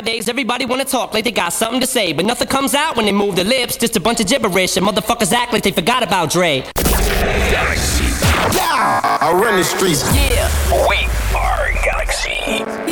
Nowadays, everybody wanna talk like they got something to say, but nothing comes out when they move their lips. Just a bunch of gibberish, and motherfuckers act like they forgot about Dre. Yeah, I run the streets. Yeah, we are Galaxy.